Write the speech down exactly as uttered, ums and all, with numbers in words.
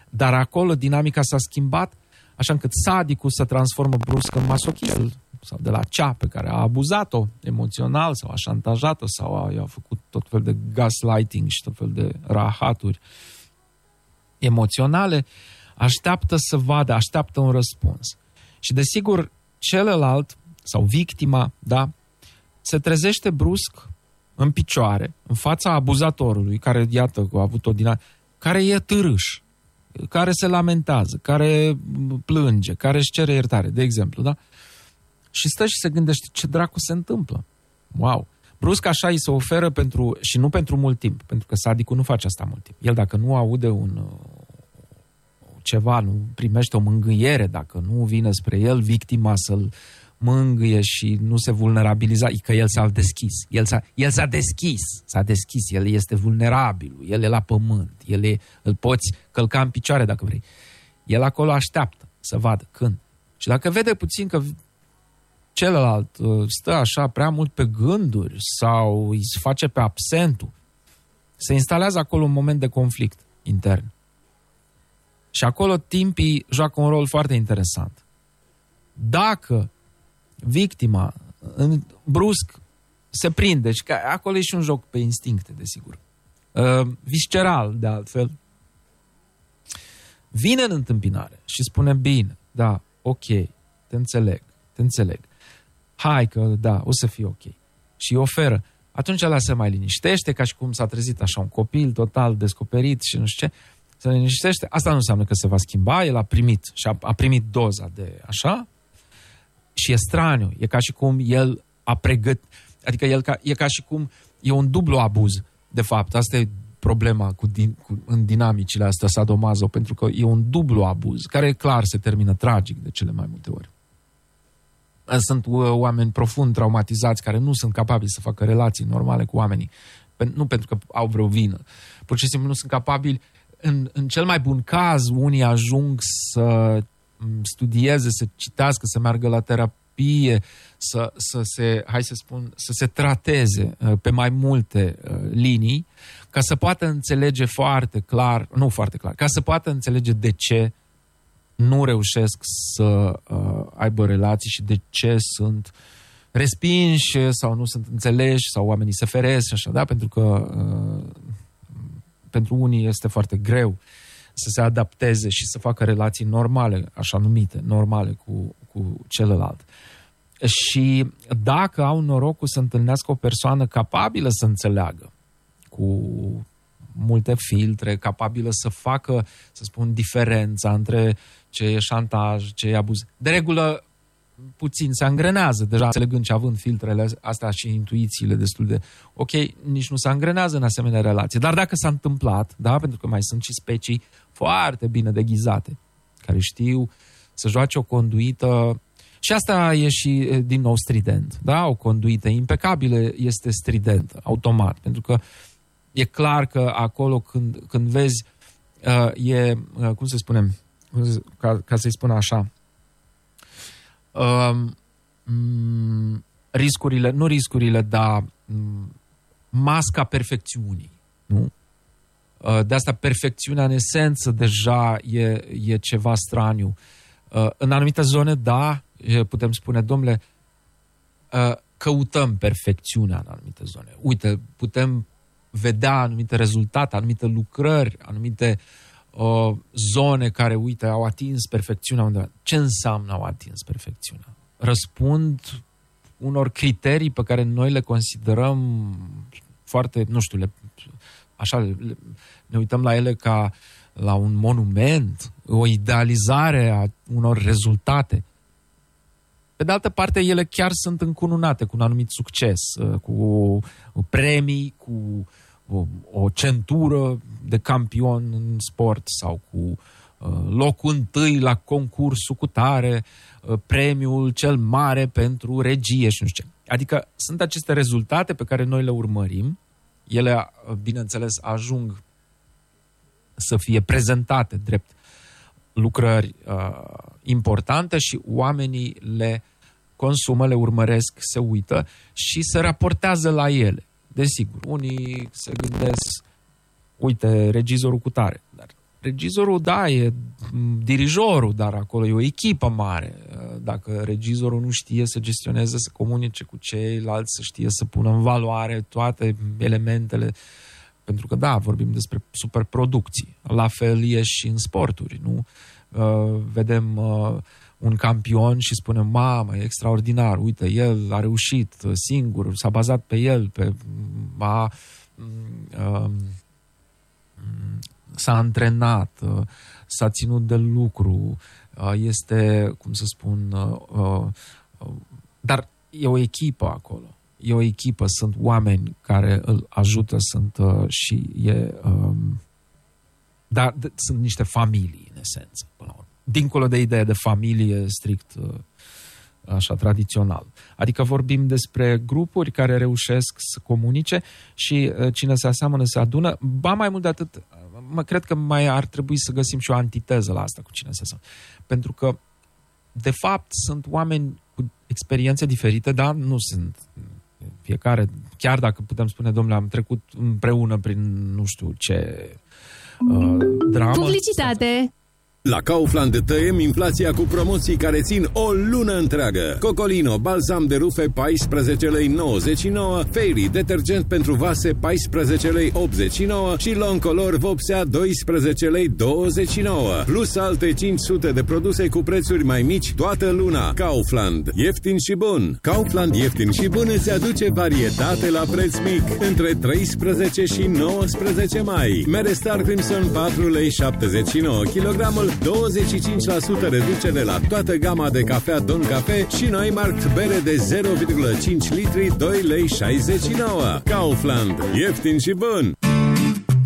Dar acolo dinamica s-a schimbat, așa încât sadicul se transformă brusc în masochist, sau de la cea pe care a abuzat-o emoțional, sau a șantajat-o, sau a, i-a făcut tot fel de gaslighting și tot fel de rahaturi emoționale, așteaptă să vadă, așteaptă un răspuns. Și desigur, celălalt, sau victima, da, se trezește brusc în picioare, în fața abuzatorului, care, iată, a avut o dinamică, care e târâș, care se lamentează, care plânge, care își cere iertare, de exemplu, da? Și stă și se gândește, ce dracu se întâmplă? Wow! Brusc așa îi se oferă pentru, și nu pentru mult timp, pentru că sadicul nu face asta mult timp. El dacă nu aude un ceva, nu primește o mângâiere, dacă nu vine spre el victima să-l mângâie și nu se vulnerabiliza, că el s-a deschis. El s-a, el s-a deschis, s-a deschis, el este vulnerabil, el e la pământ, el e, îl poți călca în picioare dacă vrei. El acolo așteaptă să vadă când. Și dacă vede puțin că celălalt stă așa prea mult pe gânduri sau îi face pe absentul, se instalează acolo un moment de conflict intern. Și acolo timpii joacă un rol foarte interesant. Dacă victima în brusc se prinde, și că acolo e și un joc pe instincte, desigur, uh, visceral, de altfel, vine în întâmpinare și spune, bine, da, ok, te înțeleg, te înțeleg, hai că, da, o să fie ok. Și îi oferă. Atunci ăla se mai liniștește, ca și cum s-a trezit așa un copil total descoperit și nu știu ce, se liniștește. Asta nu înseamnă că se va schimba, el a primit și a, a primit doza de așa și e straniu. E ca și cum el a pregătit, adică el ca, e ca și cum e un dublu abuz, de fapt. Asta e problema cu din, cu, în dinamicile astea sadomaso, pentru că e un dublu abuz, care clar se termină tragic de cele mai multe ori. Sunt oameni profund traumatizați care nu sunt capabili să facă relații normale cu oamenii. Nu pentru că au vreo vină. Pur și simplu nu sunt capabili. În, în cel mai bun caz, unii ajung să studieze, să citească, să meargă la terapie, să, să se, hai să spun, să se trateze pe mai multe linii, ca să poată înțelege foarte clar, nu foarte clar, ca să poată înțelege de ce nu reușesc să uh, aibă relații și de ce sunt respinși sau nu sunt înțeleși sau oamenii se feresc și așa, da? Pentru că uh, pentru unii este foarte greu să se adapteze și să facă relații normale, așa numite, normale cu, cu celălalt. Și dacă au norocul să întâlnească o persoană capabilă să înțeleagă, cu multe filtre, capabilă să facă, să spun, diferența între ce e șantaj, ce e abuz. De regulă, puțin se angrenează, deja înțelegând și având filtrele astea și intuițiile destul de ok, nici nu se angrenează în asemenea relație. Dar dacă s-a întâmplat, da, pentru că mai sunt și specii foarte bine deghizate, care știu să joace o conduită, și asta e și, din nou, strident, da, o conduită impecabilă este stridentă, automat, pentru că e clar că acolo când, când vezi, uh, e, uh, cum să spunem, ca, ca să-i spun așa, uh, m- riscurile, nu riscurile, dar m- masca perfecțiunii, nu? Uh, de asta perfecțiunea în esență deja e, e ceva straniu. Uh, în anumite zone, da, putem spune, domnule, uh, căutăm perfecțiunea în anumite zone. Uite, putem vedea anumite rezultate, anumite lucrări, anumite uh, zone care, uite, au atins perfecțiunea undeva. Ce înseamnă au atins perfecțiunea? Răspund unor criterii pe care noi le considerăm foarte, nu știu, le, așa, le, ne uităm la ele ca la un monument, o idealizare a unor rezultate. Pe de altă parte, ele chiar sunt încununate cu un anumit succes, cu premii, cu o, o centură de campion în sport sau cu locul întâi la concursul cu tare, premiul cel mare pentru regie și nu știu ce. Adică sunt aceste rezultate pe care noi le urmărim. Ele, bineînțeles, ajung să fie prezentate drept lucrări uh, importante și oamenii le consumă, le urmăresc, se uită și se raportează la ele. Desigur, unii se gândesc, uite, regizorul cu tare, dar regizorul, da, e dirijorul, dar acolo e o echipă mare. Dacă regizorul nu știe să gestioneze, să comunice cu ceilalți, să știe să pună în valoare toate elementele, pentru că, da, vorbim despre superproducții. La fel e și în sporturi, nu? Uh, vedem uh, un campion și spunem, mamă, e extraordinar, uite, el a reușit singur, s-a bazat pe el, pe a... Uh, s-a antrenat, s-a ținut de lucru, este, cum să spun, dar e o echipă acolo. E o echipă, sunt oameni care îl ajută, sunt și e... Dar sunt niște familii, în esență, până la urmă. Dincolo de ideea de familie strict așa tradițional. Adică vorbim despre grupuri care reușesc să comunice și cine se aseamănă se adună. Ba mai mult de atât, mă cred că mai ar trebui să găsim și o antiteză la asta cu cine se aseamănă. Pentru că, de fapt, sunt oameni cu experiențe diferite, dar nu sunt fiecare, chiar dacă putem spune, domnule, am trecut împreună prin nu știu ce uh, dramă. Publicitate! La Kaufland tăiem inflația cu promoții care țin o lună întreagă. Cocolino, balsam de rufe paisprezece lei nouăzeci și nouă, Fairy, detergent pentru vase paisprezece lei optzeci și nouă și Loncolor vopsea doisprezece lei douăzeci și nouă. Plus alte cinci sute de produse cu prețuri mai mici toată luna. Kaufland, ieftin și bun. Kaufland ieftin și bun îți aduce varietate la preț mic între treisprezece și nouăsprezece mai. Mere Star Crimson patru lei șaptezeci și nouă kilogramul, douăzeci și cinci la sută reducere la toată gama de cafea Don Cafe și Neumarkt bere de zero virgulă cinci litri doi lei șaizeci și nouă. Kaufland, ieftin și bun!